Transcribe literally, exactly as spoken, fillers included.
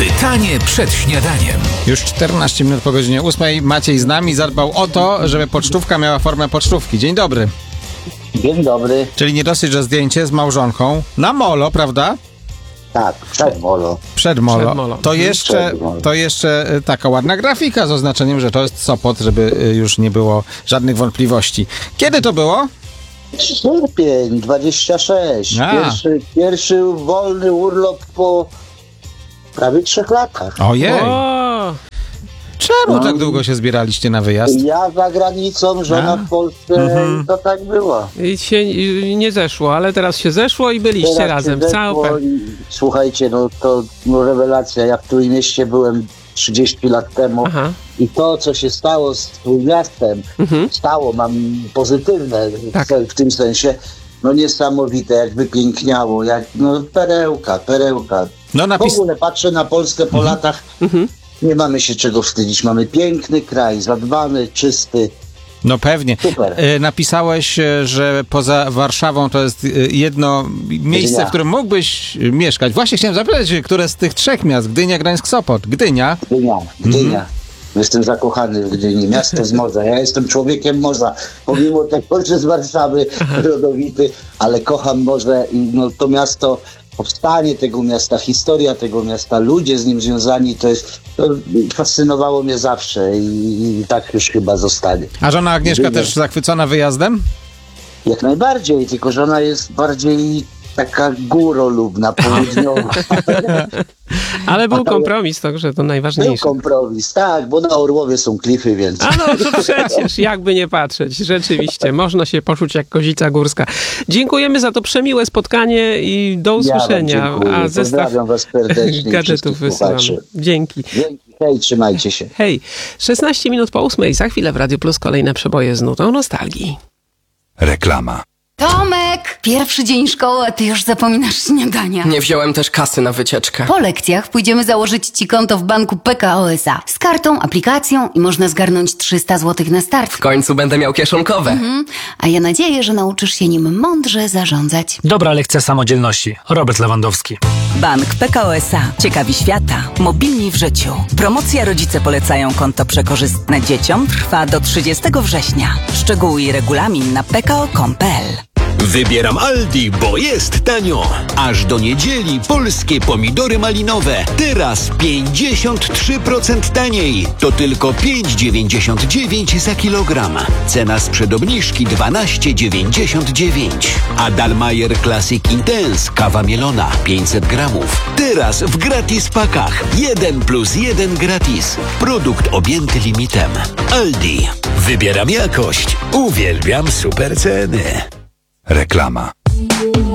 Pytanie przed śniadaniem. Już czternaście minut po godzinie ósmej. Maciej z nami zadbał o to, żeby pocztówka miała formę pocztówki. Dzień dobry. Dzień dobry. Czyli nie dosyć, że zdjęcie z małżonką na molo, prawda? Tak, przed molo. Przed molo. Przed molo. To jeszcze, Przed molo. to jeszcze y, taka ładna grafika z oznaczeniem, że to jest Sopot, żeby y, już nie było żadnych wątpliwości. Kiedy to było? Sierpień dwadzieścia sześć. A. Pierwszy, pierwszy wolny urlop po prawie trzech latach. Ojej. O, Czemu No. tak długo się zbieraliście na wyjazd? Ja za granicą, żona A. w Polsce Mhm. i to tak było. i się i nie zeszło, ale teraz się zeszło i byliście Teraz razem. się Całe. zeszło i- Słuchajcie, no to no, rewelacja. Ja w Trójmieście byłem trzydzieści lat temu Aha. i to, co się stało z Trójmiastem, Mhm. stało, mam pozytywne Tak. w, w tym sensie, no niesamowite, jak wypiękniało, jak no perełka, perełka. No W napis... ogóle patrzę na Polskę po latach, Mhm. nie mamy się czego wstydzić, mamy piękny kraj, zadbany, czysty, No pewnie. super. E, Napisałeś, e, że poza Warszawą to jest e, jedno miejsce, Gdynia. w którym mógłbyś e, mieszkać. Właśnie chciałem zapytać, które z tych trzech miast, Gdynia, Gdańsk, Sopot. Gdynia. Gdynia, Gdynia. Mhm. Jestem zakochany w Gdyni, miasto z morza. Ja jestem człowiekiem morza, pomimo tego, że z Warszawy rodowity, ale kocham morze i no, to miasto, powstanie tego miasta, historia tego miasta, ludzie z nim związani, to jest, to fascynowało mnie zawsze i, i tak już chyba zostanie. A żona Agnieszka Gdynia. też zachwycona wyjazdem? Jak najbardziej, tylko że ona jest bardziej taka górolubna, południowa. Ale był A to- kompromis, także to Był najważniejsze. kompromis, tak, bo na Orłowie są klify, więc... A no to przecież, jakby nie patrzeć, rzeczywiście, można się poczuć jak kozica górska. Dziękujemy za to przemiłe spotkanie i do Ja wam usłyszenia. dziękuję. A zestaw Pozdrawiam was serdecznie. i gadżetów wszystkich wysyłamy. słuchaczy. Dzięki. Dzięki, hej, trzymajcie się. Hej, szesnaście minut po ósmej, za chwilę w Radio Plus kolejne przeboje z nutą nostalgii. Reklama. Tomek! Pierwszy dzień szkoły, a ty już zapominasz śniadania. Nie wziąłem też kasy na wycieczkę. Po lekcjach pójdziemy założyć ci konto w banku P K O S A. Z kartą, aplikacją i można zgarnąć trzysta złotych na start. W końcu będę miał kieszonkowe. Mhm. A ja nadzieję, że nauczysz się nim mądrze zarządzać. Dobra lekcja samodzielności. Robert Lewandowski. Bank P K O S A. Ciekawi świata. Mobilni w życiu. Promocja Rodzice polecają konto przekorzystne dzieciom trwa do trzydziestego września. Szczegóły i regulamin na p k o kropka com kropka p l. Wybieram Aldi, bo jest tanio. Aż do niedzieli polskie pomidory malinowe. Teraz pięćdziesiąt trzy procent taniej. To tylko pięć dziewięćdziesiąt dziewięć za kilogram. Cena sprzed obniżki dwanaście dziewięćdziesiąt dziewięć. A Dalmayer Classic Intense kawa mielona pięćset gramów. Teraz w gratis pakach. jeden plus jeden gratis. Produkt objęty limitem. Aldi. Wybieram jakość. Uwielbiam super ceny. Reklama.